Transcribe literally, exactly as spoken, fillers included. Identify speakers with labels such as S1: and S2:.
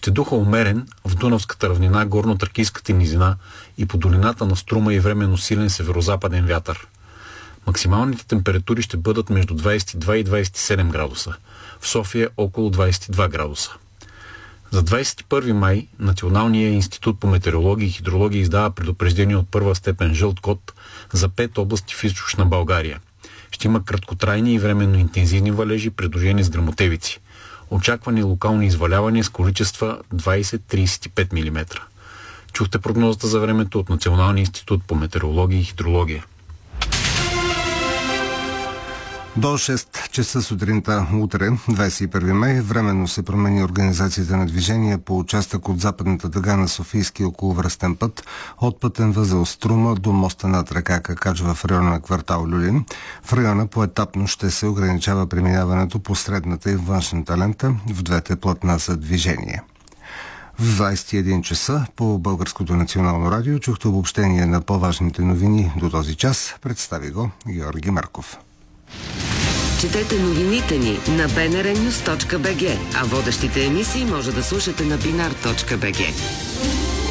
S1: Ще духа умерен в Дунавската равнина, горно-тракийската низина и по долината на Струма и временно силен северозападен вятър. Максималните температури ще бъдат между двадесет и два и двадесет и седем градуса. В София около двадесет и два градуса. За двадесет и първи май Националният институт по метеорология и хидрология издава предупреждение от първа степен жълт код за пет области в източна България. Ще има краткотрайни и временно интензивни валежи, придружени с гръмотевици. Очаквани локални извалявания с количества двадесет до тридесет и пет милиметра. Чухте прогнозата за времето от Националния институт по метеорология и хидрология.
S2: До шест часа сутринта утре, двадесет и първи май, временно се промени организацията на движение по участък от западната дъга на Софийски околовръстен път от пътен възел Струма до моста над река Какач в района на квартал Люлин. В района поетапно ще се ограничава преминаването по средната и външната лента в двете платна за движение. В двадесет и един часа по Българското национално радио чухте обобщение на по-важните новини до този час. Представи го Георги Марков.
S3: Четете новините ни на би ен ар нюз точка би джи, а водещите емисии може да слушате на бинар точка би джи.